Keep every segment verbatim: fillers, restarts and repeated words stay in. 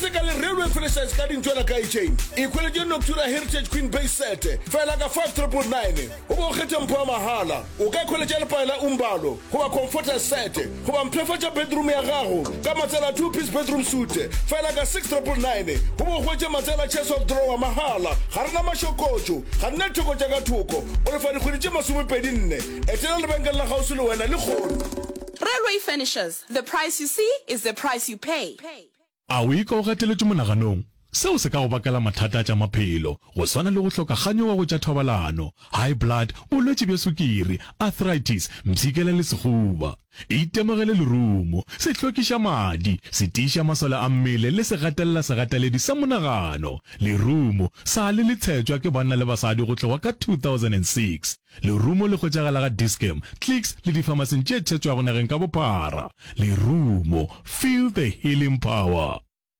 Basically, railway finishers cutting to a guy chain. Equality Noctura Heritage Queen Base set. Fela ka five triple nine. Ubo khete mpho mahala. O ka college le paela umbalo. Ho ba comforter set. Ho ba mprefatsa bedroom ya gago. Ka matsela two piece bedroom suite. Fela ka six triple nine. Ho bo khwetse matsela chest of drawer mahala. Ga rena mashokojo. Ga nna thoko tsa ka thoko. O le fa di khwedi tse masomepedi nne. Etela le bengela la gausu le wena le kgono. Railway finishers. The price you see is the price you pay. A o ika o gateletse monaganong seo se ka go bakela mathata tša maphelo go swana le go hloka kganyo wa go tša thobalano, high blood, bolwetši bja sukiri, arthritis, mpshikela le sekgoba. Itemogele lerumo se hlokiša madi, se tiiša masole a mmele le se gatelela se gateledi sa monagano. Lerumo sa le le tshetšwa ke banna le basadi go tloga ka two thousand six. Lerumo le khotšagala ga Discam, Clicks le dipharmaseng tše tshetšwa go nageng ka bophara. Lerumo, feel the healing power.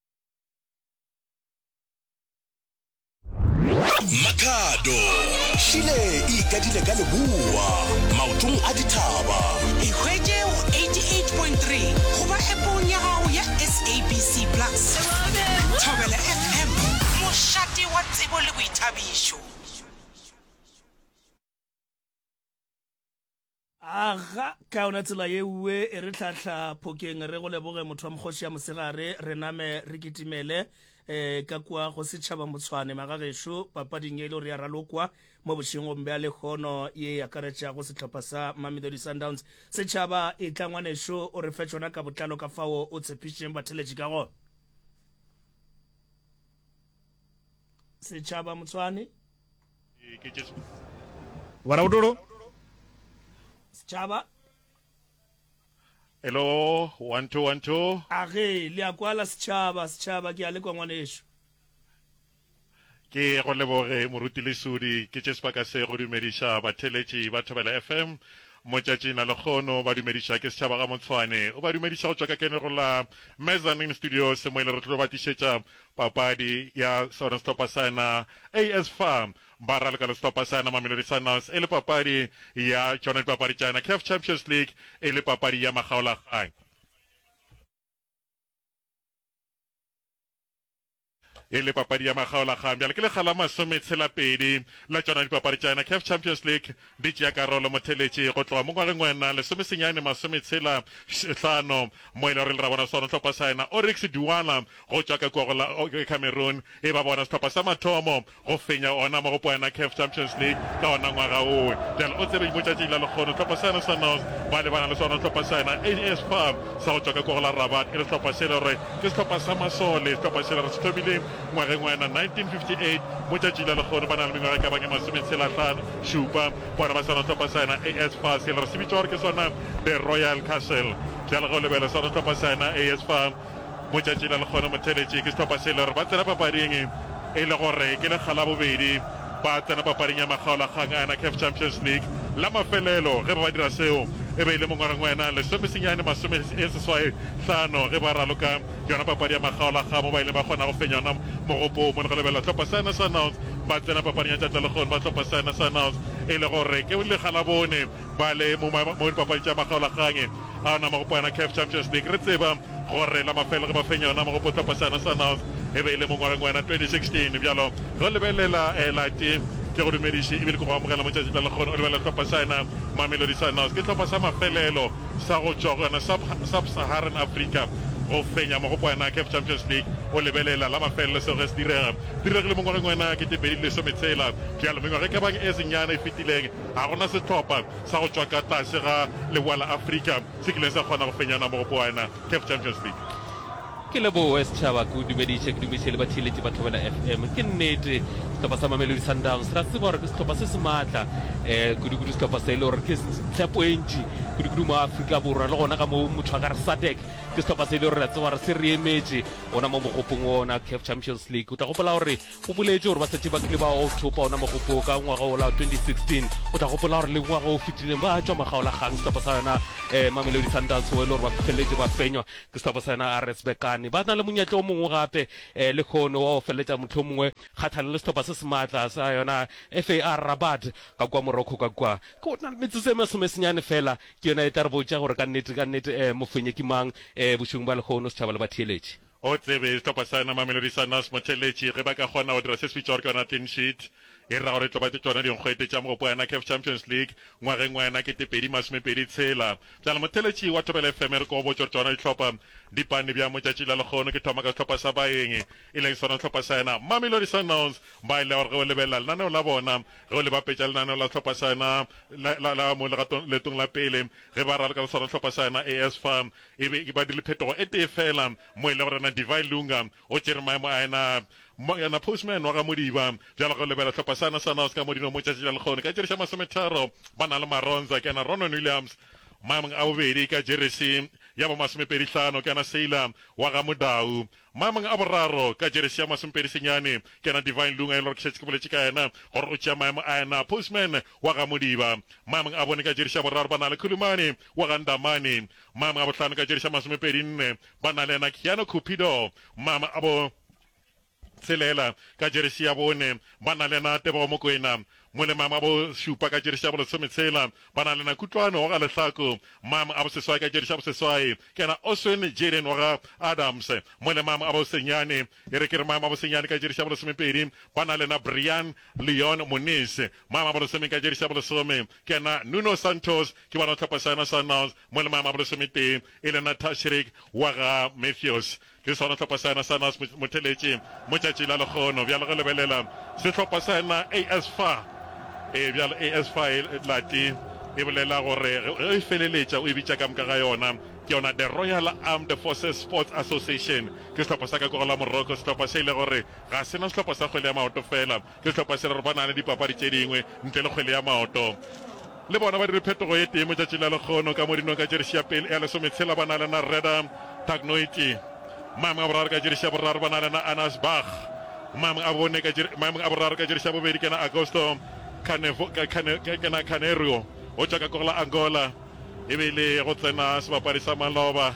Makado Shile ikadile ka lebua maotong a dithaba Ihweje eighty-eight point three go ba epong ya gago ya S A B C Plus Thobela F M mošate wa tsebo le boithabišo. Aga ka ona tsela ye uwe e re tlhatlha phokeng re go leboge motho wa mkgoši ya mosegare re name re kitimele eh ka kwa go setšhaba Motshwane magagesho papading e le re ya ralokwa mo bošengong bja lekgono ye ya karetša go setlhopha sa Mamelodi Sundowns. Setšhaba e tlangwanesho o re fe tšona ka botlalo ka fao o tshepišeng batheletši ka gona. Setšhaba Motshwane Wara udoro Setšhaba Hello, one two one two. Age le a kwala setšhaba setšhaba ke a le kwa ngwanesho. Ke go leboge moruti le sudi ke tse sepaka se go dumediša batheletši ba Thobela F M motšatšing a lekgono ba dumediša ke setšhaba ga Motshwane o ba dumediša go tšwa ka kene go la Mezzanine Studios mo ile re tlo ba tišetša papadi ya sona setlhopha sana A S Farm ba raloka le setlhopha sana Mamelodi Sundowns e le papadi ya tšona dipapadi tšana C A F Champions League e le papadi ya makgaolakgang. E le papadi ya makgaolakgang bjale ke le gala masome tshela pedi la tšona dipapadi tšana C A F Champions League di tšea karolo motheletši go tloga mo ngwageng wena lesome senyane masome tshela hlano mo e le re le ra bona sona setlhopha sa ena Oryx Douala go tšwa ka kua go Cameroon e ba bona setlhopha sa mathomo go fenya ona mo go poena C A F Champions League ka ona ngwaga owe bjale o tsebe motšatšing la lekgono setlhopha sa ena sa Nos ba lebana le sona setlhopha sa ena A S Farm sa go tšwa ka kua go la Rabat e le setlhopha se le gore ke setlhopha sa masole setlhopha se le re se thomile ngwageng wena nineteen fifty-eight motšatšing la lekgono ba na le mengwaga ka bang e masome tshela hlano šupa bona ba sona setlhopha sa ena A S Farm se le re se bitšwa gore ke sona the Royal Castle bjale go lebela sona setlhopha sa ena A S Farm motšatšing la lekgono motheletši ke setlhopha se le gore ba tsena papading e le gore ke lekgala bobedi ba tsena papading ya makgaolakgang ana C A F Champions League la mafelelo ge ba ba dira seo e be ile mo ngwageng wena lesome senyane masome e seswai hlano ge ba raloka yona papadi ya makgaolakgang mo ba ile ba kgona go fenya yona mogopo mo le go lebela setlhopha sa ena sa Nouns ba tsena papading ya tšatša lekgono ba setlhopha sa ena sa Nouns e le gore ke lekgala bone ba le mo dipapadi tša makgaolakgang a ona mogopo yana C A F Champions League re tseba gore la mafelo ge ba fenya yona mogopo setlhopha sa ena sa Nouns e be ile mo ngwageng wena twenty sixteen bjalo go lebelela lati ke go dumediše ebile ke go amogela motšatšing la lekgono o lebelela setlhopha sa ena Mamelodi Sundowns ke setlhopha sa mafelelo sa go tšwa gona Sub-Saharan Africa go fenya mo go poena C A F Champions League o lebelela la mafelelo seo ge se direga diregile mo ngwageng wena ke tepedi lesome tshela bjalo mengwaga ke bang e senyana e fetileng ga gona setlhopha sa go tšwa ka tlase ga leboa la Africa se kileng sa kgona go fenyana mo go poena C A F Champions League. Ke leboa setšhaba ke dumediše ke dumediše le batheletši ba Thobela F M ke nnete setlhopha sa Mamelodi Sundowns ra tseba gore ke setlhopha se se maatla um kudu-kudu setlhopha se e le gore ke tshepo e ntši kudu-kudu mo Afrika Borwa le gona ka mo motho a ka re Sadek ke setlhopha se e le gore ra tseba gore se re emetše ona mo mogopong ona C A F Champions League o tla gopola gore o boletše gore basetši ba kile ba o thopa ona mogopo ka ngwaga o la twenty sixteen o tla gopola gore le ngwaga o fetileng ba tšwa makgaolakgang setlhopha sa yona um Mamelodi Sundowns o e le gore ba feleletše ba fenywa ke setlhopha sa yona R S Berkane ba na le monyetla o mongwe gape um le kgono wa o feleletša motlho o mongwe kgatlhane le setlhopha se se maatla sa yona F A R Rabat ka kwa Morocco ka kwa ko na metsotso e masome senyane fela ke yona e tla re botša gore ka nnete ka nnete um mofenye ke mang um bošong ba lekgono setšhaba le batheeletši o tsebe setlhopha sa ena Mamelodi Sundowns motheletši ge ba ka kgona go dira se se bitswa gore ke yona clean sheet e ra gore tlo ba tsona dinkgwete tša mogopo yana CAF Champions League ngwageng wa yana kete pedi masomepedi tshela bjala motheletši wa Thobela F M re ko botsa tsona ditlhopha dipane bja motšatši la lekgono ke thoma ka setlhopha sa baeng e leng sona setlhopha sa ena Mamelodi Sundowns ba ile gore ge o lebelela lenaneo la bona ge o le bapetša lenaneo la setlhopha sa ena la mo letong la pele ge ba raloka le sona setlhopha sa ena A S Farm e be ba di le phetogo e tee fela mo e le gore na Divine Lunga o tšere maemo a ena yana postman wa ga Modiba bjalo go lebela tlhopha sana sana ska Modino mo tšatši la lekgono ka tšeriša masometharo ba na le Maronza ke na Ronan Williams maemong a bobedi ka jeresi ya bo masomepedi hlano ke na Sailor wa ga Modau maemong a boraro ka jeresi ya masomepedi senyane ke na Divine Lunga e le ke ke boletše ka yena gore o tšea maemo a yena postman wa ga Modiba maemong a bone ka jeresi ya boraro ba na le Khulumane wa ga Ndamane maemong a bohlano ka jeresi ya masomepedi nne ba na le yena Kiano Cupido maemong a bo tselela ka jeresi ya bone ba na le na Tebogo Mokoena mo le mama bo šupa ka jeresi ya bo lesome tshela ba na le na Kutlwano wa ga Lehlako mama a bo seswai ka jeresi ya bo seswai ke na Oswen Jaden wa ga Adams mo le mama a bo senyane e re ke re mama a bo senyane ka jeresi ya bo lesomepedi ba na le na Brian Leon Moniz mama a bo lesome ka jeresi ya bo lesome ke na Nuno Santos ke bona tlhopha sa yena Sundowns mo le mama a bo lesometee e le na Tashrik wa ga Matthews ke sona tlhopha sa yena Sundowns motheletše mo tšatši la lekgono bjalo ge lebelela setlhopha sa yena A S F A e bjalo A S F A lati e bolela gore e feleletša o e bitša ka moka ga yona ke yona the Royal Armed Forces Sports Association ke setlhopha sa ka kore la Morocco setlhopha se e le gore ga sena setlhopha sa kgwele ya maoto fela ke setlhopha se le gore ba na le dipapadi tše dingwe ntle le kgwele ya maoto le bona ba dire phetogo e tee mo tšatši la lekgono ka modinong ka jeresi ya pele ya lesometshela ba na le na Reda Tagnoiti maemong a boraro ka jeresi ya boraro ba na le na Anas Bach maemong a bone ka maemong a boraro ka jeresi ya bobedi ke na Augusto ke na Canerio o tšwa ka kore la Angola e be le go tsena sebapadi sa Maloba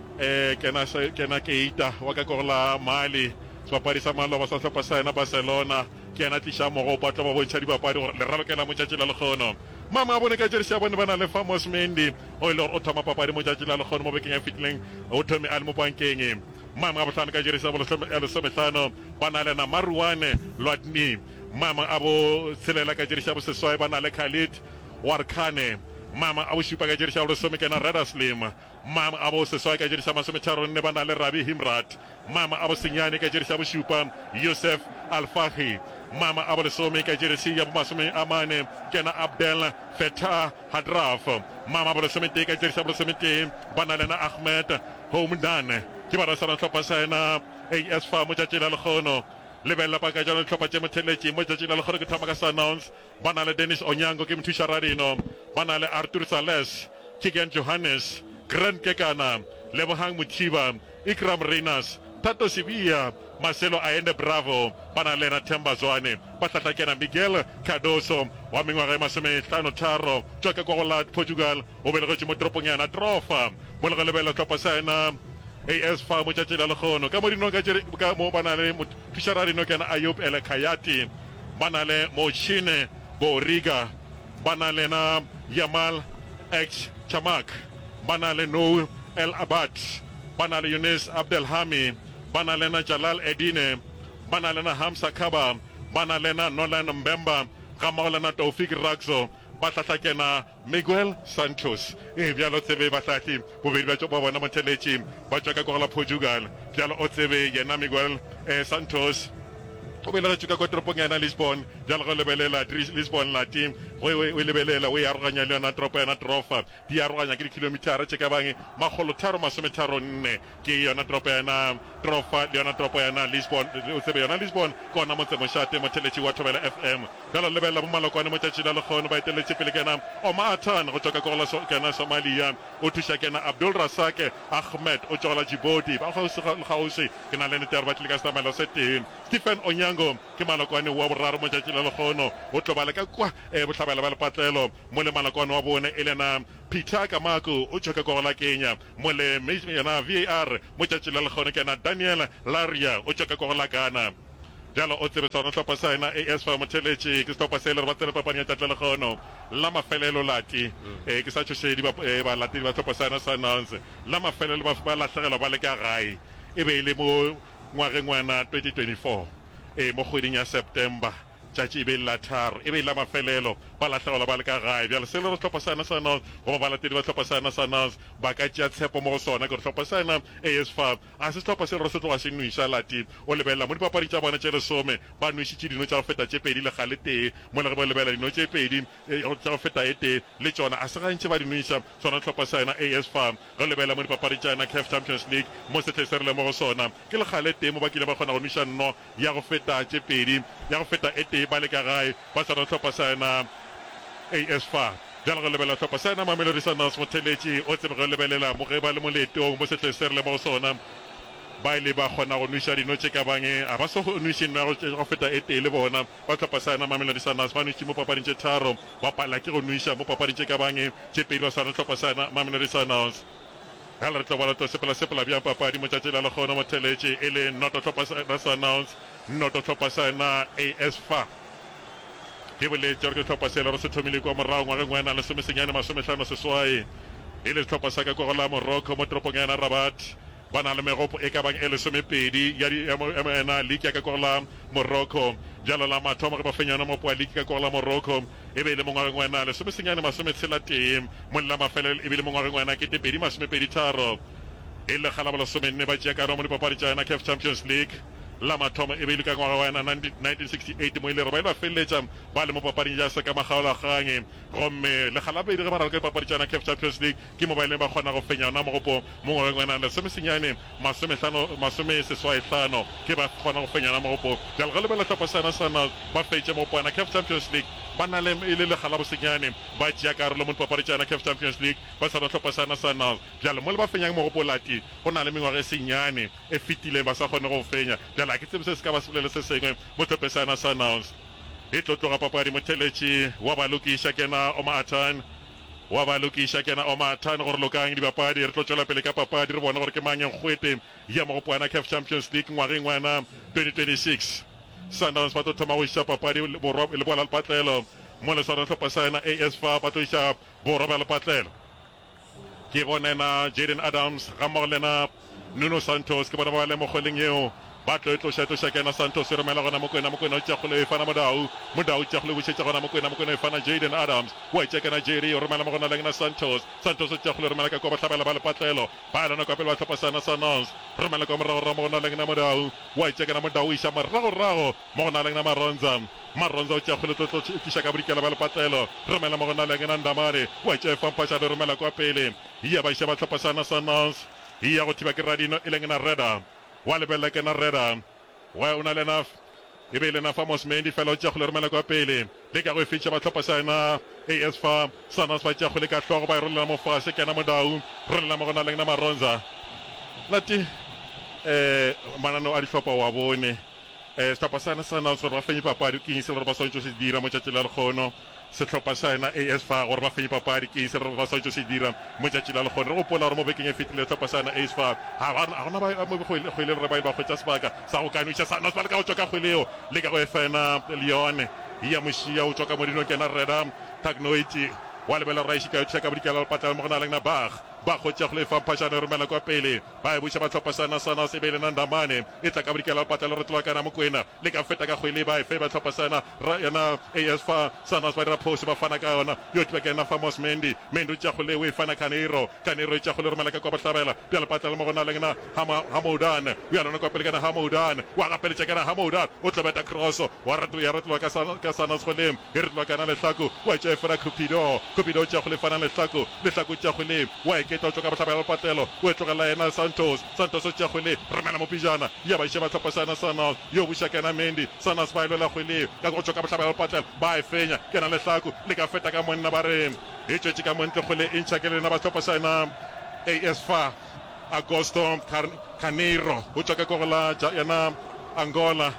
um ke na Keita wa ka kore la Mali sebapadi sa Maloba sa setlhopha sa yena Barcelona ke yena tliša mogopo a tlo ba bontšha dibapadi gore le ralokela mo tšatši la lekgono mama a bone ka jeresi ya bone ba na le Famos Mendy o e le gore o thoma papadi mo tšatši la lekgono mo bekeng ya fitlileng o thome a le mo bankeng mama a bohlano ka jeresi ya lesomehlano ba na le na Marouane Lwadni mama a bo tshelela ka jeresi ya bo seswai ba na le Khalid Warkane mama a bo šupa ka jeresi ya bo lesome ke na Reda Slim mama a bo seswai ka jeresi ya masometharo nne ba na le Rabi Himrat mama a bo senyane ka jeresi ya bo šupa Yosef Alfahi mama a bo lesome ka jeresi ya bo masome a mane ke na Abdel Fattah Hadraf mama a bo lesometee ka jeresi ya bo lesometee ba na le na Ahmed Homdan ke ba rasana tlhopha sa ena A S F A mo tšatši la lekgono lebelela pa ka jalo tlhopha tše motheletši mo tšatši la lekgono ke thoma ka Sundowns ba na le Dennis Onyango ke mothuša radino ba na le Artur Sales Kigan Johannes Grant Kekana Lebohang Mothiba Ikram Reinas Tato Sibia Marcelo Aende Bravo ba na le na Themba Zwane ba tlatlakena Miguel Cardoso wa mengwaga e masomehlano tharo tšwa ka kwa go la Portugal o belegetše mo toropong yana Trofa mo le go lebelela tlhopha sa ena A S F A mo tšatši la lekgono ka mo dinong ka mo ba na le thuša radino ke na Ayub El Khayati ba na le Mochine Boriga ba na le na Yamal X Chamak ba na le Noor El Abad ba na le Yunus Abdelhami ba na le na Jalal Edine ba na le na Hamza Kaba ba na le na Nolan Mbemba ga mmogo le na Taufik Rakso ba tlatlakena Miguel Santos e bjalo tsebe batlhatli bobedi ba tšo ba bona motheletši ba tšwa ka kore la Portugal bjalo o tsebe yena Miguel Santos o belegetšwe ka kwa toropong yana Lisbon bjalo go lebelela Lisbon lati o lebelela o e aroganya le yona toropo yana Trofa di aroganya ke dikilomitara tše ka bang magolo tharo masometharo nne ke yona toropo yana Trofa le yona toropo yana Lisbon o tsebe yona Lisbon ke ona motse mošate motheletši wa Thobela F M bjalo lebelela bo malokwane mo tšatši la lekgono ba eteletše pele kena Omar Atan go tšwa ka kore la kena Somalia o thuša kena Abdul Razak Ahmed o tšwa la Djibouti ba kgauswi ke na le netero ba tlile ka setamelo se teng Stephen Onyango ke malokwane wa boraro mo tšatši la lekgono o tlo bale ka kwa bohlabela ba lepatlelo mo le malokwane wa bone e lena Peter Kamako o tšwa ka kore la Kenya mo le yena V A R mo tšatši la lekgono ke na Daniel Laria o tšwa ka kore la Ghana bjalo o tsebe tsona tlhopha sa ena A S F A motheletši ke setlhopha se le re ba tsele papadi ya tšatši la lekgono la mafelelo lati um ke sa tšhošedi balatedi ba tlhopha sa ena Sundowns la mafelelo ba latlhegelwa ba le ka gae e be le mo ngwageng ngwana twenty twenty-four e mo kgweding ya September tšatši e be la tharo e be la mafelelo ba latlhegelwa ba le ka gae bjale se le re tlhopha sana sa N A S goba balatedi ba tlhopha sana sa N A S ba ka tšea tshepo mo go sona ke re tlhopha sana A S F A B a se tlhopha se re se tloga se nnoiša lati o lebelela mo dipapadi tša bona tše lesome ba nnoišitše dino tša go feta tše pedi le gale tee mo le ge ba lebelela dino tše pedi tša go feta e tee le tšona a se gantši ba di nnoiša sona tlhopha sana A S F A B re lebelela mo dipapadi tšana C A F Champions League mo setlhe se re le mo go sona ke le gale tee mo ba kile ba kgona go nnoiša nno ya go feta tše pedi ya go feta e tee ba le ka gae ba tsana tlhopha sana A S F A jalo re lebelela tlhopha sana Mamelodi Sundowns motheletši o tsebe re lebelela mo ge ba le moletong mo setlhe se re le mo go sona ba ile ba kgona go nwiša dino tše ka bange a ba se go nwiše nno go feta e tee le bona ba tlhopha sana Mamelodi Sundowns ba nwiše mo papading tše tharo ba pala ke go nwiša mo papading tše ka bange tše pedi ba swana tlhopha sana Mamelodi Sundowns gala re tlo bona to sepela-sepela bjang papadi mo tšatši la lekgono motheletši e le noto tlhopha sana Sundowns noto tlhopha sana A S F A ke boletše gore ke tlhopha selo re se thomile kwa morago ngwageng ngwana lesomesenyane masomehlano seswai e le tlhopha sa ka kwa go la Morocco mo toropong ya Rabat ba na le megopo e ka bang e lesomepedi ya ena league ya ka kwa go la Morocco jalo la mathomo ge ba fenyana mo poa league ka kwa go la Morocco e be le mo ngwageng ngwana lesomesenyane masometshela tee mo lela mafelelo e be le mo ngwageng ngwana kete pedi masomepedi tharo e le gala ba lesomenne ba tšea karolo mo dipapadi tša yona C A F Champions League la mathomo e be ile ka ngwaga wa yona nineteen sixty-eight mo ile re ba ile ba feleletša ba le mo papading ja se ka magaolagange gomme le galabedi ge ba rala ka dipapadi tšana C A F Champions League ke mo ba ileng ba kgona go fenya yona mogopo mo ngwageng wena lesomesenyane masome seswai hlano ke ba kgona go fenya yona mogopo jalo ge lebela tlhopha sana sana ba fetše mogopo yana C A F Champions League ba na le e le legalabosenyane ba tšea karolo mo dipapadi tšana C A F Champions League ba sana tlhopha sana sana jalo mo le ba fenyang mogopo lati go na le mengwaga e senyane e fetileng ba sa kgone go fenya jalo a ke tsebe se se ka ba sepolele se sengwe mo tlhophe sana sana e tlo tloga papadi motheletši wa ba lokiša kena Omar Attan wa ba lokiša kena Omar Attan gore lokang dibapadi re tlo tšwela pele ka papadi re bona gore ke mang nkgwete ya mogopoana C A F Champions League ngwageng ngwana twenty twenty-six Sundowns ba tlo thoma go iša papadi le boa la lepatlelo mo le sona tlhopha sana A S F A ba tlo iša borwa ba lepatlelo ke bonena Jaden Adams ga mmogo lena Nuno Santos ke bona ba le mo kgweleng eo ba tlo e tloša tloša kena Santos e romela gona mokwena mokwena o tšakgolo e fana modau modau tšakgolo o bušetša gona mokwena mokwena e fana Jaden Adams wa itša kena Jerry o romela mo gona lengena Santos Santos o tšakgolo e romela ka kwa bahlabela ba lepatlelo ba lona kwa pele ba tlhopha sana Sundowns romela kwa morago mo gona lengena modau wa itša kena modau o iša moragorago mo gona lengena Maronza Maronza o tšakgolo tlo tliša ka bodikela ba lepatlelo romela mo gona lengena Ndamare wa itša e famphaša le romela kwa pele ia ba iša ba tlhopha sana Sundowns ia go thiba ke radino e lengena Reda wa lebelela ke na Reda wa una le enough e be le na Famos Mendy fela o tša go le romela kwa pele le ka go fetša ba tlhopha sana A S F A Sundowns ba tša go le ka hlogo ba e rolela mo fase kena modau rolela mo gona lengena Maronza lati eh manano a dihlopha wa bone eh setlhopha sana Sundowns gore ba fenye papadi ke eng se gore ba swantse se dira mo tšatši la lekgono setlhopha sa ena A S F A gore ba fenye papadi ke eng se re ba swantse se dira mo tšatši la lekgono re gopola gore mo bekeng e fetile setlhopha sa ena A S F A ga gona ba kgwele re ba ba hwetša sebaka sa go kanoiša Sundowns ba le ka go tšwa ka kgweleo le ka go efena Leone ya mošia o tšwa ka modino kena Reda Tagnoiti wa lebela raiši ka tšha ka bodikela lepatlela mo gona lengna bag ba kgotša go le famphašane romela kwa pele ba e buša ba tlhopha sana sana se be le Ndamane e tla ka bodikela lepatlela re tloa kana mokwena le ka feta ka kgwele ba e fe ba tlhopha sana yona A S F A Sundowns ba dira post ba fana ka yona yo tiba kena Famos Mendy Mendy o tša go le o e fana Canero Canero e tša go le romela ka kwa bahlabela bja lepatlela mo gona lengna Hamoudan o ya lona kwa pele kana Hamoudan wa gapeletša kana Hamoudan o tlabeta cross wa ratu ya retloa ka Sundowns go le e retloa kana lehlako wa tša e fana Cupido Cupido o tša go le fana lehlako lehlako o tša go le wa e ketla o tšwa ka bahlabela lepatelo o e tlogela yena Santos Santos o tša go le romela mo pijana ya ba iše ba tlhopha sana Sundowns yo buša kena Mendy Sundowns ba e lwela kgweleo ka go tšwa ka bahlabela lepatelo ba e fenya kena lehlako le ka feta ka monna ba reng e tšwetše ka montle kgwele e ntšha ke lena ba tlhopha sana A S F A Augusto Carneiro o tšwa ka kogola yena Angola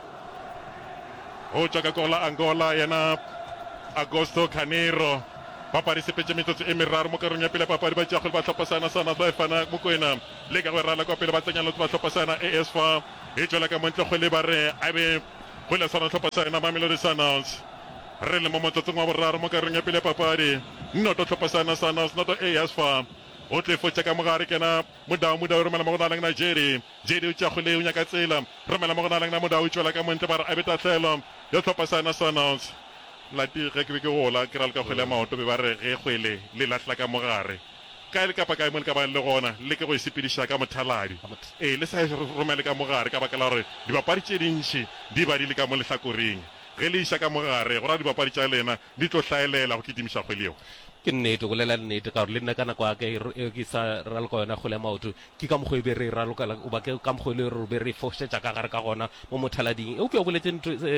o tšwa ka kogola Angola yena Augusto Carneiro papadi sepetše metsotso e meraro mo karong ya pele papadi ba tšakgole ba tlhopha sana sana ba e fana mokwena le ka go rala kwa pele ba tsenyalo ba tlhopha sana A S F A e tšwela ka montle kgwele ba re a be kgwele sana tlhopha sana Mamelodi Sundowns re le mo motsotsong wa boraro mo karong ya pele papadi noto tlhopha sana Sundowns noto A S F A o tle fotsa ka mogare kena modao modao romela mo go na leng na jedi jedi o tša gole o nyaka tsela romela mo go na leng na modao o tšwela ka montle ba re a betatlelo yo tlhopha sana Sunhouse lati ge ke be ke gola ke ra le ka kgwele ya maoto be ba re ge kgwele le latlha ka mogare ka le kapa ka mo le ka ba le gona le ke go isepediša ka mothaladi eh le sa romela ka mogare ka ba ka la re di bapadi tše dintši di ba di le ka mo lehlakoreng ge le iša ka mogare go ra di bapadi tša lena di tlo hlaelela go kitimiša kgweleo ke nnete go lela nnete ka gore le nna ka nako ya ke ke sa raloka yona kgole ya maoto ke ka mokgwa e be re ralokela o ba ke ka mokgwa le re be re fosetša ka gare ka gona mo mothalading e o pia o boletse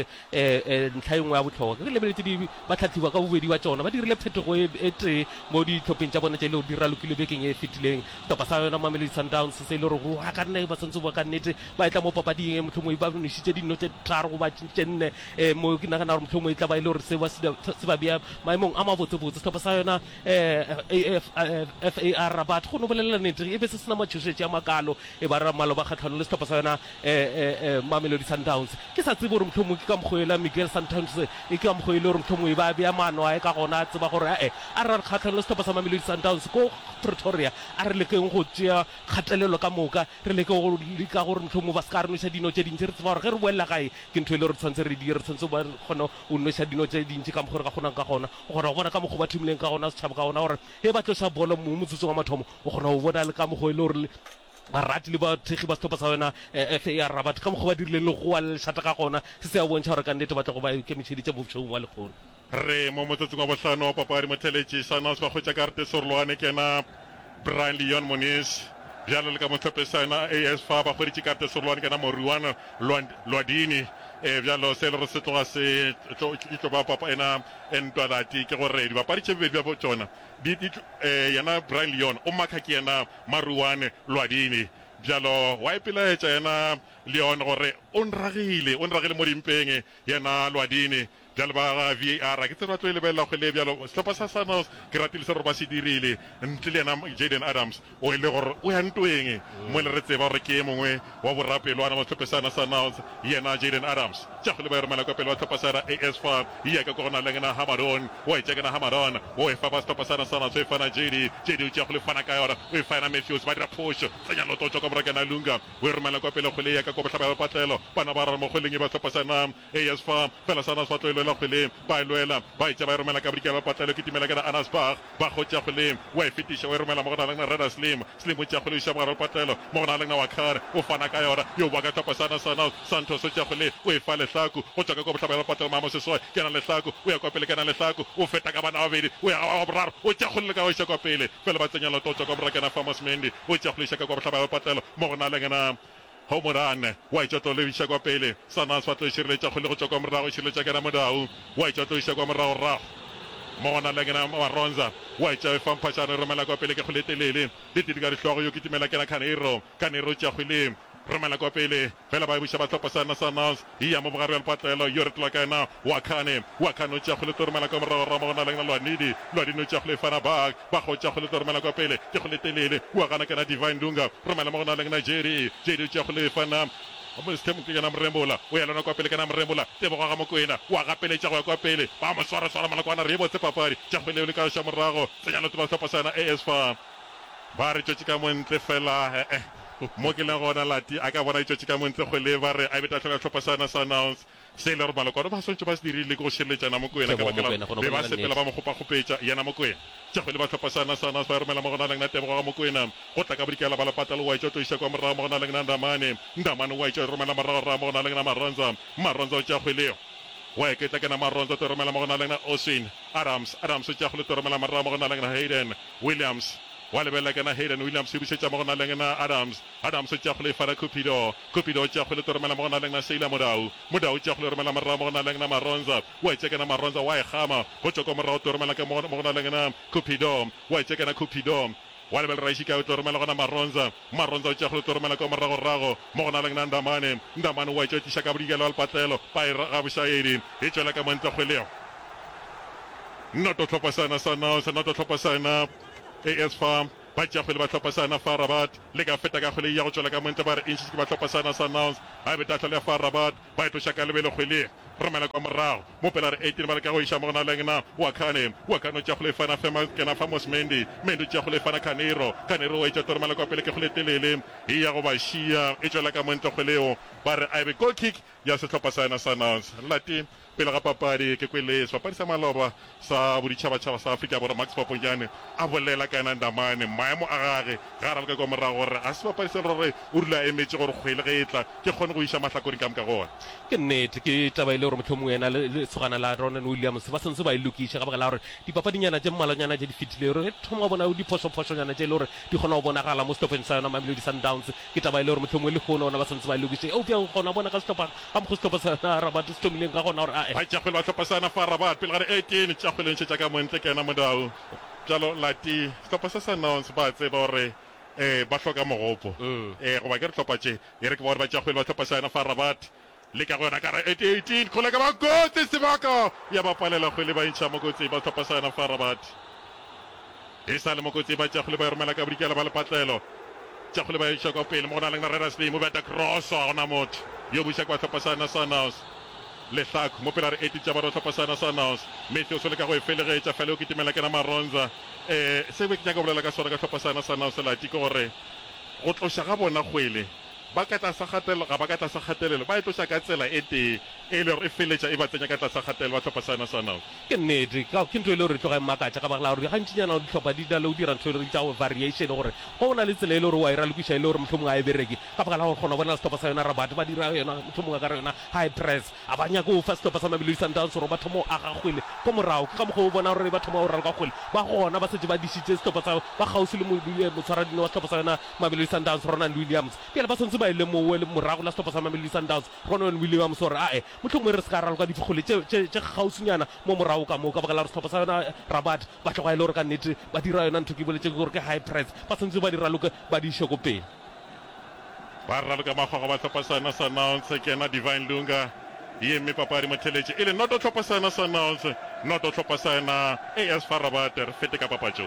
ntlha e nngwe ya botlhokwa ke lebeletse di ba tlhatlhiwa ka bobedi wa tsona ba dirile phetogo e tee mo ditlhopheng tša bone tša ile di ralokile bekeng e fetileng topa sa yona Mamelodi Sundowns se ile gore go a ka nne ba santse ba ka nnete ba etla mo papading e motlhomoi ba nešitše dino tše tharo go ba tše nne mo ke nagana gore motlhomoi tla ba ile gore se ba bea maemong a mabotsebotse topa sa yona F A R Rabat go no bolela nnete e be se sena matšhošetše ya makalo e ba ra malo ba kgatlhano le setlhopha sa yona Mamelodi Sundowns ke sa tsebe gore motlhomoi ke ka mokgoela Miguel Santons e ke ka mokgoele gore motlhomoi ba bea maano a e ka gona a tseba gore ae a re kgatlhano le setlhopha sa Mamelodi Sundowns ko Pretoria a re lekeng go tšea kgatelelo ka moka re leke go leka gore motlhomoi ba se ka re noša dino tše dintši re tseba gore ge re boelela gae ke ntho e le gore tshwanetse re dire re tshwanetse ba kgone o noša dino tše dintši ka mokgwa re ka kgonang ka gona o kgona go bona ka mokgwa ba thomileng ka gona setšhaba ka gona gore e ba tloša bolo mo motsotso wa mathomo o kgona go bona le ka mokgwa e le gore barati le bathegi ba setlhopha sa yona F A R Rabat ka mokgwa ba dirileng le goa le lešata ka gona se se a bontšha gore ka nnete ba tla go ba ikemišeditše bofšong wa lekgono re mo motsotsong wa bohlano wa papadi motheletši Sunhouse ba kgwetša karete sorolwane kena Brian Leon Moniz bjalo le ka motlhophesana A S F A ba kgweditše karete sorolwane kena Moriwana Lwadini eh bjalo se le re se tloga se tlo ba papa ena entwalati ke gore di bapadi tše bobedi ba tsona di eh yana Brian Leon o makha ke yana Maruwane Lwadini bjalo wa ipelaetša yana Leon gore o nragile o nragile mo dimpeng yana Lwadini bjalo ba V A R ke tseba tlo le bela go le bjalo setlhopha sa Sunhouse ke ratile se gore ba se dirile ntle le yana Jaden Adams o ile gore o ya ntweng mo le re tseba gore ke mongwe wa borapelo ana mo setlhophesana Sunhouse yena Jaden Adams tša go le ba e romela kwa pele wa setlhophesana A S F A ya ka kgona le ngena Hamadon wa itša ke na Hamadon o e fa ba setlhophesana Sunhouse o e fana Jedi Jedi o tša go le fana ka yona o e fana Matthews ba dira push tsenya lo totso ka mora ke na Lunga o e romela kwa pele go le ya ka go botlhaba ba patlelo bana ba ra mo goleng e ba setlhophesana A S F A fela Sunhouse ba tlo la kgwele ba lwela ba itša ba romela ka bodikela ba patlelo ke timela ke na Anas Bach ba go tša kgwele wa e fetiša o e romela mo go na le Reda Slim Slim o tša kgwele iša mogare patlelo mo go na le na Wakar o fana ka yona yo ba ka setlhophesana Sunhouse Santos o tša kgwele o e fa lehlaku go tšwa ka go botlhaba ba patlelo mamo sesoe ke na lehlaku o ya kwa pele ke na lehlaku o feta ka bana ba bedi o ya wa boraro o tša kgwele ka go iša kwa pele fela ba tsenya lototso ka mora ke na Famous Mendy o tša kgwele iša ka go botlhaba ba patlelo mo go na le na Homorane wa itša tlo lebisa kwa pele Sunhouse wa tlo šireletša kgwele go tšwa kwa morago šireletša ke na Modau wa itša tlo iša kwa morago rago mo gona le ke na Maronza wa itša e famphašane romela kwa pele ke kgwele telele le tedi ka dihlogo yo ke timela ke na Canero Canero tša kgwele romela kwa pele fela ba buša ba setlhophesana Sunhouse e ya mo bogare wa patlelo yo re tlola ka ena Wakane Wakane o tša kgwele tlo romela kwa morago ra mo gona le ke na Lwanidi Lwanidi o tša kgwele fana bag ba go tša kgwele tlo romela kwa pele ke kgwele telele wa gana ke na Divine Dunga romela mo gona le ke na Jerry Jerry o tša kgwele fana mo sistemu ke yana Mrembola o ya lona kwa pele ke na Mrembola tebo ga Mokoena wa gapeletša go ya kwa pele ba mo swara swara malakwana re botse papadi tša kgwele le ka ša morago tsenya lotse ba setlhophesana A S F A ba re tšotše ka montle fela eh mo ke leng gona lati a ka bona itšotše ka montle kgwele ba re a beta tlhola setlhophesana Sunhouse se le gore malokwane ba swantse ba se dirile ke go šireletšana Mokoena ka bakela be ba sepela ba mo kgopakgopetša yana Mokoena tša kgwele ba setlhophesana Sunhouse ba romela mo gona le ngna tebogo ga Mokoena go tla ka bodikela ba lepatalo wa itša tlo iša kwa morago mo gona le ngna Ndamane Ndamane wa itša romela morago ra mo gona le ngna Maronza Maronza o tša kgweleo wa e ketla ke na Maronza to romela mo gona le ngna Oswin Adams Adams o tša kgwele to romela morago mo gona le ngna Hayden Williams wa lebela ke na Hayden Williams e bušetša mo gona le ngna Adams Adams o tša kgwele fana Cupido Cupido o tša kgwele to romela mo gona le ngna Seila Modau Modau o tša kgwele romela morago mo gona le ngna Maronza wa itša ke na Maronza wa e gama go tšwa ko morago to romela ke mo gona le ngna Cupido wa itša ke na Cupido wa lebela raisi ka o tlo romela gona Maronza Maronza o tša kgwele to romela ko morago-rago mo gona le ngna Ndamane Ndamane wa itša tiša ka bodikelo wa lepatlelo ba e ga bošaedi e tšwela ka montle kgweleo noto tlhophasana Sunhouse noto tlhophasana A S F A ba tša kgwele ba tlhophasana F A R Rabat le ka feta ka kgwele ya go tšwela ka montle ba re inšhis ke ba tlhophasana Sunhouse a beta tlhole ya F A R Rabat ba e tloša ka lebele kgwele romela kwa morago mo pela re eighteen ba le ka go isha mo gona leng na Wakane Wakane tja go le fana fema kena Famos Mendy Mendy tja go le fana Canero Canero wa itja toromela kwa pele ke go le telele e ya go ba shia e tswela ka monto go leo ba re a be goal kick ya setlhopha sa Sanons lati pele ga papadi ke kwele papadi sa maloba sa boditšhabatšhaba sa Afrika Borwa Max Poponyane a bolela ka ena Ndamane maemo a gage ga ra ka go morago gore a se papadi se re o rula emetse gore kgwele ge etla ke kgone go isha mahlakori ka mka gona ke nnete ke taba ile gore motlhomo ena le tsogana la Ronan Williams ba sentse ba ilukisha ka baka la gore dipapadinyana tse mmalanyana tse di fitile re thoma bona o diphoso-phošonyana tse ile gore di kgona go bonagala mo stopeng sa yona Mamelodi Sundowns ke taba ile gore motlhomo le gona ona ba sentse ba ilukisha o bja gona bona ka stopa ka mo stopa sa Rabat se tomileng ka gona gore a ba tja go ba stopa sana fa Rabat pele ga eighteen tja go lentse tja ka montle kena modao jalo lati stopa sa Sanons ba tseba gore eh ba hloka mogopo eh go ba ke re tlhopa tše e re ke bona ba tja go ba stopa sana fa Rabat le ka gona ka re eighteen go le ka ba gotse sebaka ya ba palela go le ba intšha mo gotse ba stopa sana fa Rabat e sa le mo gotse ba tja go le ba romela ka bodikela ba le patlelo tja go le ba intšha go pele mo gona leng na Rera Slim mo ba ta cross ona mot yo buša kwa stopa sana Sanons le hlak mo pela re eighteen tja ba ro stopa sana Sanons metsi o se le ka go e felegetša fele o kitimela kena Maronza eh se be ke nyaka bolela ka sona ka stopa sana Sanons la tiko gore go tloša ga bona gwele ba ka tla sa gatelo ga ba ka tla sa gatelelo ba e tloša ka tsela e te e le re feletša e ba tsenya ka tla sa gatelo ba tlhopha sana sana ke nnete ka ke ntwe le re tloga makatša ka baka la gore gantšinyana o ditlhopha di dale o dira ntho re tsa variation gore go na le tsela e le gore wa ira lekwiša e le gore mohlomong a e bereke ka baka la gore kgona bona stoppa sa yona Rabat ba dira yona mohlomong ka yona high press a ba nyaka o fa stoppa sa Mamelodi Sundowns gore ba thomo a ga gwele ko morago ka mo go bona gore ba thomo o rala ka gwele ba gona ba setse ba disitse stoppa sa ba gausi le motshwara dino wa stoppa sa yona Mamelodi Sundowns Ronan Williams pele ba sentse ba ile mo le morago la stoppa sa Mamelodi Sundowns Ronan Williams gore a e mohlomong re se ka rala ka difigole tše gausinyana mo morago ka mo ka baka la stoppa sa yona Rabat ba tloga ile gore ka nnete ba dira yona ntho ke boletse gore ke high press ba sentse ba dira loka ba di shoko pele ba rala ka magwago ba stoppa sana Sanons kena Divine Lunga ye me papadi motheletše e le not o tlhopha sana Sanons not o tlhopha sana A S FAR Rabat re fete ka papatšo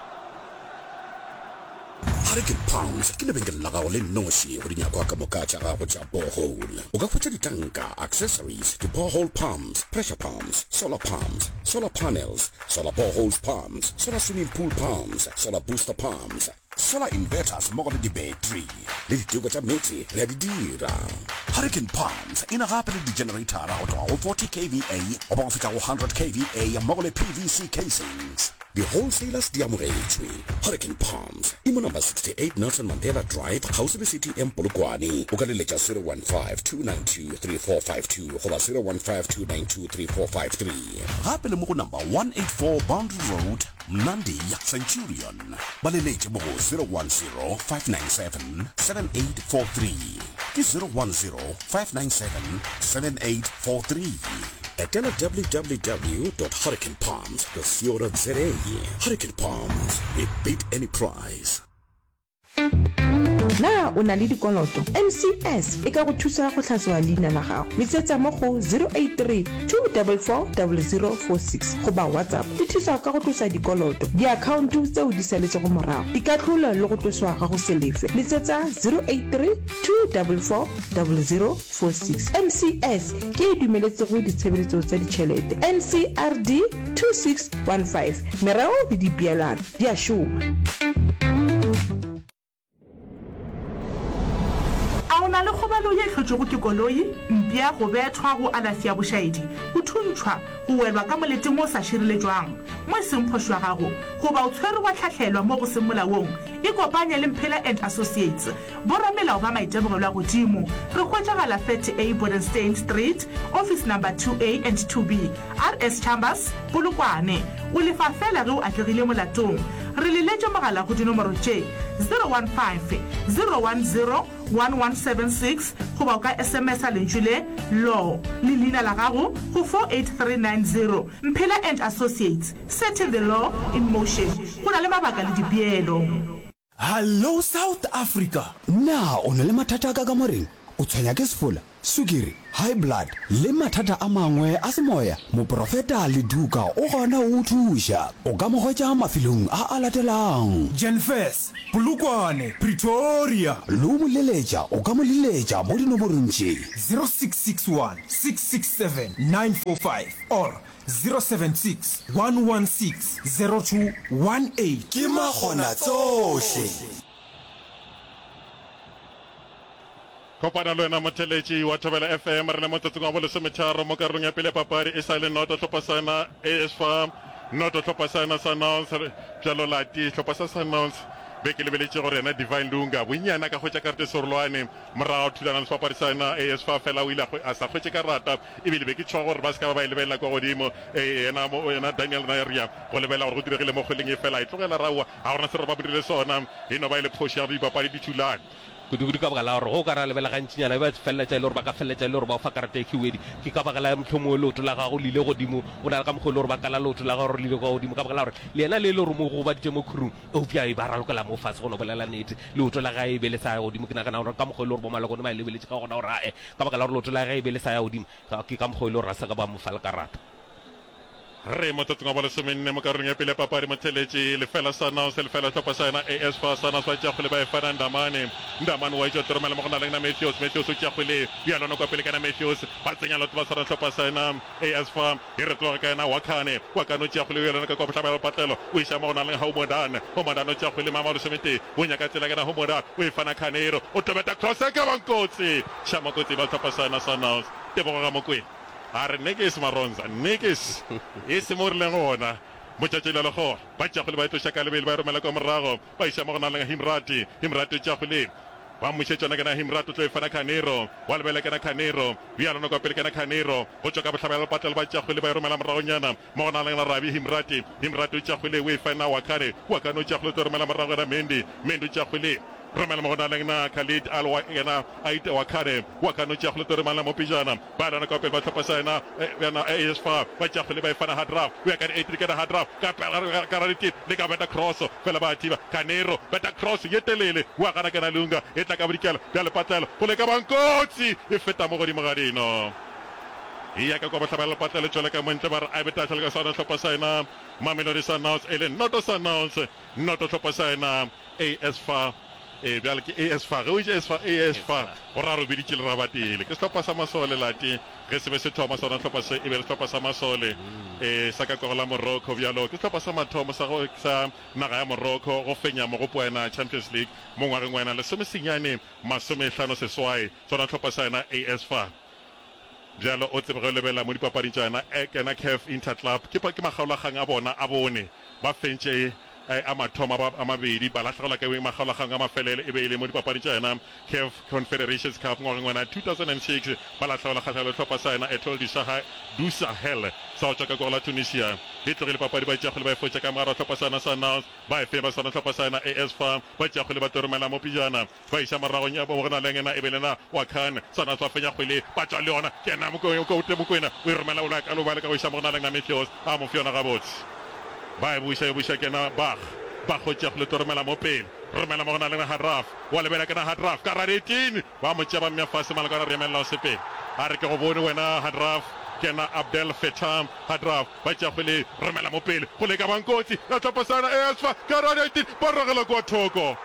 Hurricane Palms ke lebenkele la gago le noši go dinyakwa ka moka tša gago tša borehole o ka hwetša ditanka accessories to borehole pumps pressure pumps solar pumps solar panels solar boreholes pumps solar swimming pool pumps solar booster pumps solar inverters mmogo le di-battery le dituko tša metsi le a di dira Hurricane Palms e na gape le di-generatara go tloga go forty k v a go ba go feta go one hundred k v a mmogo le P V C casings di-wholesalers di amogetšwe Hurricane Palms e mo number sixty-eight Nelson Mandela Drive gausi le C T M Polokwane o ka leletša zero one five two nine two three four five two goba zero one five two nine two three four five three gape le mo go number one eighty-four Boundary Road Mnandi Centurion ba leletše mo go zero one zero five nine seven seven eight four three ke zero one zero five nine seven seven eight four three etela w w w dot hurricane palms dot co dot za Hurricane Palms, it beat any price. Na o na le dikoloto M C S e ka go thusa go tlhatswa leina la gago letsetsa mo go zero eight three two four four zero zero four six go ba WhatsApp di thusa ka go tlosa dikoloto diakhaonto tseo di saletse go morago di ka tlola le go tloswa ga go selefe letsetsa zero eight three two four four zero zero four six M C S ke e dumeletse go ditshebeletso tsa ditšhelete N C R D two six one five merao le dipeelano di a šoma a ona le kgobalo ye hlotšego ke koloi mpia go bethwa go alafi ya bošaedi go thuntšhwa go welwa ka moleteng o sa šireletšwang mo e seng phošwa gago goba o tshwere wa tlhatlhelwa mo go seng molaong e kopanya le Mphela and Associates boramelao ba maitemogelo a godimo re hwetšagala thirty A Bodenstein Street office number two A and two B R S Chambers Polokwane o lefa fela ge o atlegile molatong re leletše mogala go dinomoro tše zero one five zero one zero one one seven six goba o ka S M S a lentšhule law le leina la gago go four eight three nine zero Mphela and Associates setting the law in motion go na le mabaka le dipeelo. Hello South Africa. Na o na le mathata ka ka moreng o tshwenya ke sefola sukiri, high blood le mathata a mangwe a semoya moprofeta Leduka o gona o thuša o ka mo hwetša mafilong a a latelang Jenfest Polokwane Pretoria le o mo leletša o ka mo leletša mo dinomorong tše zero six six one six six seven nine four five or zero seven six one one six zero two one eight ke magona tsohle kopana le wena motheletši wa Thobela F M re le mo tsatsing wa bo lesometharo mo karolong ya pele papadi e sa le noto tlhophasana A S Farm noto tlhophasana Sundown bjalo lati tlhopasa Sundown be ke lebeletše gore yena Divine Lunga bonyana ka hwetša karate sorolwane morago thulana le sepaparisana A S Farm fela o ile a sa hwetše karata ebile be ke tšhoa gore ba se ka ba e lebelela kwa godimo yena yena Daniel Naria go lebelela gore go diregile mo kgweleng e fela e tlogela raua ga gona se re ba bodile sona e no ba ile phoši ya dipapadi dithulane kudu ka baka la gore go ka ra lebela gantsinyana ba felletša ile gore ba ka felletša ile gore ba fa karata e khiwedi ke ka baka la motlhomo leoto la gago le ile godimo o na le ka mokgwa le gore ba kala leoto la gago le ile kwa godimo ka baka la gore le yena le ile gore mo go ba ditše mo khurung eupša e ba ralokela mo fatshe go no bolela nnete leoto la gae e be le sa ya godimo ke nagana gore ka mokgwa le gore bo malakone ba e lebeletše ka gona gore ae ka baka la gore leoto la gae e be le sa ya godimo ke ka mokgwa le gore a se ka ba mo fa le karata re mo tsatsing wa bo lesomenne mo karolong ya pele papadi motheletši lefela Sundown se lefela tlhopha sa yena A S Farm Sundown ba tšea kgwele ba e fana ndamane ndamane wa itša toromela mo go na leng na Matthews Matthews o tšea kgwele bjalona kwa pele ka na Matthews ba tsenya lotho ba tshwara tlhopha sa yena A S Farm e re tloga ka yena Wakane Wakane o tšea kgwele bjalona ka kwa botlhabela patlelo o iša mo go na leng Homodan Homodan o tšea kgwele mama lesomete o nyaka tsela ka na Homodan o e fana Khanero o tobeta cross e ka bankotsi shamakotsi ba tlhopha sa yena Sundown tebogo ga mokwena a re nekes maronza nekes e se mo re leng gona motšatšela legora ba tšakgole ba etloša ka lebele ba romela kwa morago ba iša mo go na leng Himrati Himrati o tšakgole ba mošetšana ke na Himrati o tlo e fana Khanero wa lebele ke na Khanero bjalona kwa pele ke na Khanero go tšwa ka botlhabela patlelo ba tšakgole ba e romela moragonyana mo go na leng Rabi Himrati Himrati o tšakgole o e fana Wakane Wakane o tšakgole o tlo romela morago na Mendi Mendi o tšakgole romela mo go na leng na Khalid Al yena a ite Wakane Wakane o tšakgole to romela mo pijana ba lana ka pele ba tlhopha sa yena yena A S Farm ba tšakgole ba e fana Hadraf o ya ka di eight ka na Hadraf ka ka ra ditip le ka beta cross fela ba thiba Khanero beta cross ye telele wa kana kana Lunga e tla ka bodikela ya le patlelo go le ka bankotsi e feta mo godimo ga dino iya ka kwa botlhabela patlelo tšwele ka montle ba re a beta tšwele ka sona tlhopha sa yena Mamelodi Sundowns e le noto Sundowns noto tlhopha sa yena A S Farm e bjale ke A S Farm o itse A S Farm go ra ro biditše le rabatele ke setlhopha sa masole lati ge se be se thoma sona tlhopha se e be le setlhopha sa masole e sa ka kogela Morocco bjalo ke setlhopha sa mathomo sa go sa naga ya Morocco go fenya mo go poena Champions League mo ngwageng wena le somesenyane masomehlano seswai sona tlhopha sa yena A S Farm bjalo o tsebe go lebela mo dipapading tša yena e kena C A F Interclub ke ke magaolagang a bona a bone ba fentše a mathomo a mabedi ba latlhegelwa ke magaolagang a mafelele e be e le mo dipapading tša yena C A F Confederations Cup ngwageng wena two thousand six ba latlhegelwa kgatlhelo le tlhopha sa yena Etoile du Sahel sa go tšwa ka kogo la Tunisia e tlogile papadi ba tšeakgole ba e fotša ka mogare wa tlhopha sa yena Sundown ba e feba sona tlhopha sa yena A S Farm ba tšeakgole ba toromela mo pijana ba iša moragong ya bo go na leng ena e be lena Wakane sona tswa fenya kgwele ba tswa le yona ke ena mokoute mokwena o e romela o la ka lo ba le ka go iša mo go na leng na Matthews a mo fiona gabotse ba e buša e buša ke na Bach ba go tšeakgole toromela mo pele romela mo go na leng na Hadraf wa lebela ke na Hadraf ka raretini ba mo tšea ba mmea fase malakana re emelela o sepele a re ke go bone wena Hadraf kena Abdel Fattah Hadraf ba tšeakgole romela mo pele go le ka bankotsi ya tlhopha sa yena A S Farm ka raretini ba ragela kwa thoko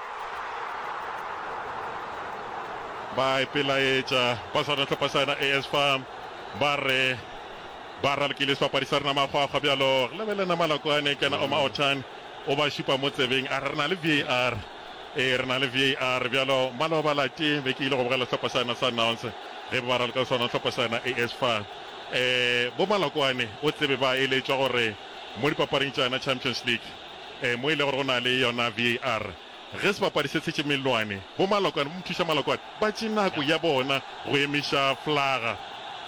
ba ipelaetša ba swana tlhopha sa yena A S Farm ba re ba ralekile sebapadi sa rena magwagwa bjalo lebelena malakwane kena Oma Otan o ba šupa mo tsebeng a re na le V A R e re na le V A R bjalo malo ba lati be ke ile go bogela tlhopha sa yena Sundowns ge ba raleka sona tlhopha sa yena A S Farm um bo malakwane o tsebe ba eletšwa gore mo dipapading tša yena Champions League um mo ile gore go na le yona V A R ge sebapadi se tšhetše melwane bo malakwane bo mothuša malakwane ba tše nako ya bona go emiša flaga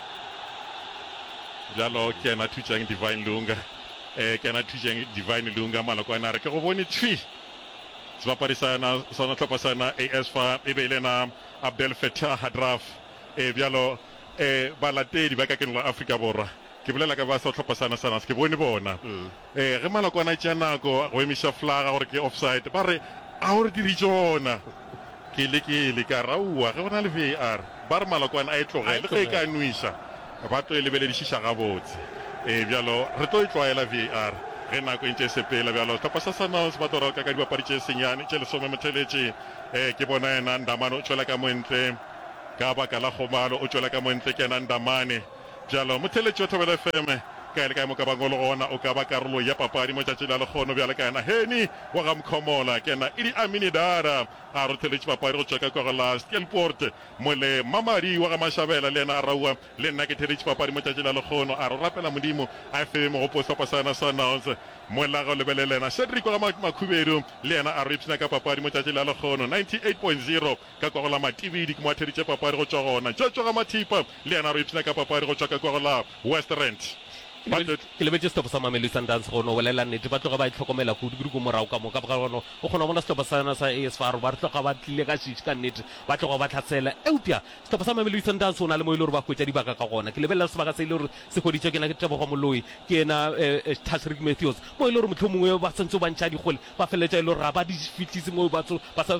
bjalo ke ena thutšang Divine Lunga um ke ena thutšang Divine Lunga malakwane a re ke go bone tšhwi sebapadi sa yena sona tlhopha sa yena A S Farm e be e lena Abdel Fattah Hadraf um bjalo um balatedi ba ka keno la Afrika Borwa ke bolela ka ba sa tlhopha sa yena Sundowns ke bone bona um ge malakwane a tšea nako go emiša flaga gore ke offside ba re a gore di di tšona ke le ke le ka raua ge go na le V A R ba re malokwane a e tlogele ge e ka nuisa ba tlo e lebeledišiša gabotse e bjalo re tlo e tlwaela V A R ge nako e ntse e sepela bjalo tlhopha sa Sundowns ba tlo raloka ka dibapadi tše senyane tše lesome motheletše um ke bona ena Ndamane o tšwela ka montle ka baka la kgomalo o tšwela ka montle ke ena Ndamane bjalo motheletše o Thobela F M ka ele ka mo ka bangolo gona o ka ba karolo ya papadi mo tšatši la lekgono bjale ka ena heni wa ga mkhomola ke ena Idi Amini Dara a rotheletše papadi go tšwa ka kwa go la Stelport mo le Mamadi wa ga Mashabela le ena a raua le nna ke theletše papadi mo tšatši la lekgono a re rapela modimo a fe mo go posa sana Sundowns mo la go lebelelena Cedric wa ga Makhubedu le ena a re ipsina ka papadi mo tšatši la lekgono ninety-eight point zero ka kwa go la Matibidi ke mo a theletše papadi go tšwa gona Jojo ga Mathipa le ena a re ipsina ka papadi go tšwa ka kwa go la West Rand ke lebetse setlhopha sa Mamelodi Sundowns gono o bolela nnete ba tloga ba e tlhokomela kudu-kudu ko morago ka moka ka gono o kgona bona setlhopha sana sa A S F A R ba re tloga ba tlile ka šiši ka nnete ba tloga ba tlhatsela eupša setlhopha sa Mamelodi Sundowns o na le mo e le gore ba hwetša dibaka ka gona ke lebelela sebaka se e le gore se goditše ke na ke Tebogo Moloi ke ena Tashrik Matthews mo e le gore motlho mongwe ba santse ba ntšha dikgole ba feleletša e le gore ga ba di fitlhise mo ba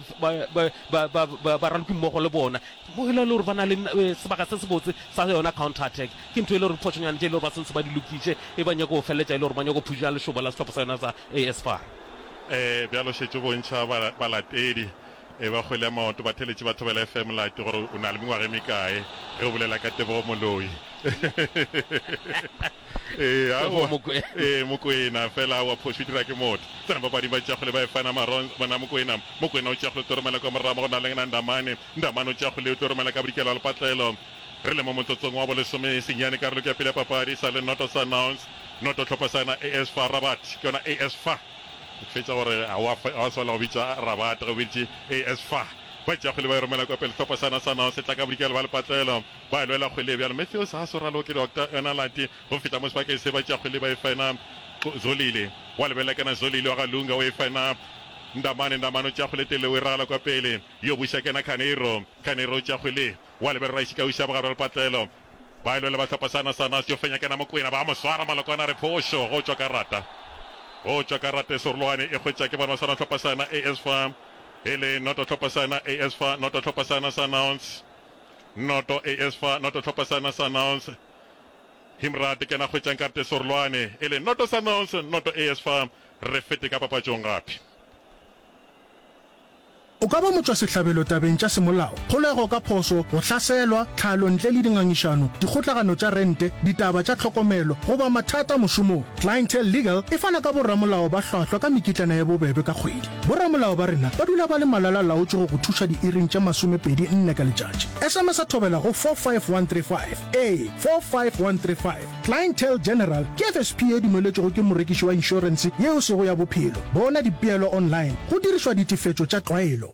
raloke mmogo le bona mo e le gore ba na le sebaka se se botse sa yona counter attack ke ntho e le gore photšonyane tše e le gore ba santse ba di lokitše e ba nyako go feletša e le gore ba nyako phuša lešoba la setlhopha sa yona sa A S F A R um bjalo šetse bontšha balatedi e ba kgwele ya maoto ba theletše ba Thobela F M late gore o na le mengwaga e mekae ge o bolela ka Tebogo Moloi ee Mokoena fela wa phoso dira ke motho tsena babadi ba tšakgole ba e fana bona Mokoena Mokoena o tšakgole toromela kwa morama go na le Ndamane Ndamane o tšakgole o toromela ka bodikelo le patlelo re le mo motsotsong wa bolesome senyane karolo ke pele papadi sa le Noto Sundowns Noto tlhopha sana A S F A Rabat ke yona A S F A fetša gore a wa sola go bitša Rabat go bitše A S F A ba tšakgole ba e romela kwa pele tlhopha sana Sundowns se tla ka bodikelo ba le patlelo ba e lwela kgwele bjalo Matthews a soralo ke doctor yona lati go feta mo sebakeng se ba tšakgole ba e fana Zolile wa lebelela kana Zolile wa ga Lunga o e fana Ndamane Ndamane o tšakgole tele o e ragala kwa pele yo buša kena Khaneiro Khaneiro o tšakgole wa lebelela ise ka uša bogare le patlelo ba e lwela ba tlhopha sana Sundowns yo fenya kena Mokoena ba mo swara malokwana re phošo go tšwa karata go tšwa karata e sorolwane e hwetša ke bona sana tlhopha sana A S F A e le Noto tlhopha sana A S F A Noto tlhopha sana Sundowns Noto A S F A Noto tlhopha sana Sundowns Himrati kena hwetšang karata e sorolwane e le Noto Sundowns Noto A S F A re fete ka papatšong gape o ka ba motswa sehlabelo tabeng tša semolao kgolego ka phoso go hlaselwa tlhalo ntle le dingangišano dikgotlagano tša rente ditaba tša tlhokomelo goba mathata mošomong Clientele Legal e fana ka borramolao ba hlwahlwa ka mekitlana ya bobebe ka kgwedi borramolao ba rena ba dula ba le malala laotše go go thuša diiring tša masomepedi nne ka letšatši S M S a thobela go four five one three five a four five one three five Clientele General ke F S P e dumeletšego ke morekiši wa inšorense yeo sego ya bophelo bona dipeelo online go dirišwa ditefetšo tša tlwaelo